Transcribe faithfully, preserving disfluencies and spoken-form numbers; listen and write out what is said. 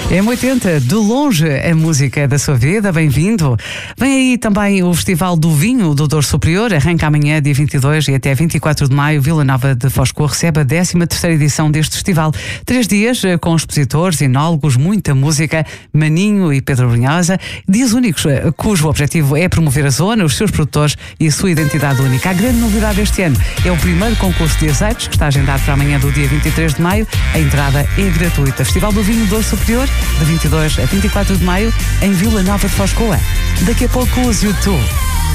M oitenta, de longe a música da sua vida, bem-vindo. Vem aí também o Festival do Vinho do Douro Superior, arranca amanhã, dia vinte e dois, e até vinte e quatro de maio, Vila Nova de Foz de Coa recebe a décima terceira edição deste festival. Três dias com expositores, enólogos, muita música, Maninho e Pedro Brunhosa, dias únicos, cujo objetivo é promover a zona, os seus produtores e a sua identidade única. A grande novidade este ano é o primeiro concurso de azeites, que está agendado para amanhã do dia vinte e três de maio. A entrada é gratuita. Festival do Vinho do Douro Superior, de vinte e dois a vinte e quatro de maio, em Vila Nova de Foz de Coa. Daqui a pouco os YouTube.